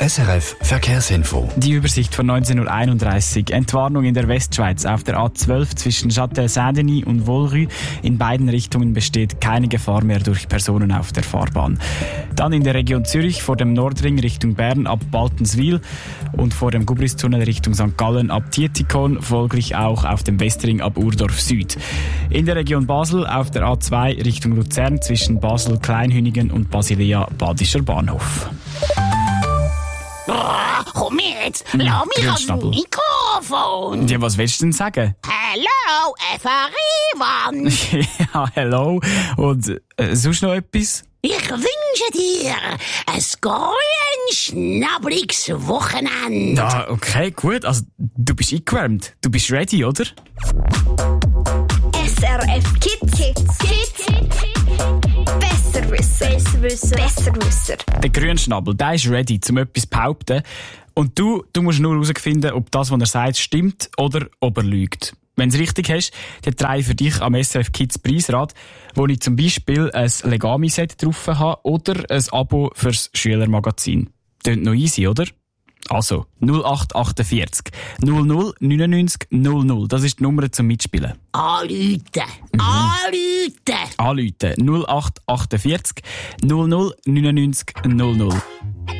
SRF Verkehrsinfo. Die Übersicht von 19.31 Uhr. Entwarnung in der Westschweiz. Auf der A12 zwischen Châtel-Saint-Denis und Volrue. In beiden Richtungen besteht keine Gefahr mehr durch Personen auf der Fahrbahn. Dann in der Region Zürich vor dem Nordring Richtung Bern ab Baltenswil und vor dem Gubristunnel Richtung St. Gallen ab Tietikon, folglich auch auf dem Westring ab Urdorf Süd. In der Region Basel auf der A2 Richtung Luzern zwischen Basel-Kleinhünigen und Basilea-Badischer Bahnhof. Komm jetzt, lass mich ans Mikrofon. Ja, was willst du denn sagen? Hello, FRI-Mann. Ja, hello. Und sonst noch etwas? Ich wünsche dir ein grün, schnabbeliges Wochenende. Ja, okay, gut. Also, du bist eingewärmt. Du bist ready, oder? SRF Kids. Besserwisser. Der Grünschnabel, der ist ready, um etwas zu behaupten. Und du musst nur herausfinden, ob das, was er sagt, stimmt oder ob er lügt. Wenn du es richtig hast, dann trage ich für dich am SRF Kids Preisrad, wo ich zum Beispiel ein Legami-Set drauf habe oder ein Abo fürs Schülermagazin. Tönt noch easy, oder? Also, 0848 00 99 00. Das ist die Nummer zum Mitspielen. Anrufen. 0848 00 99 00.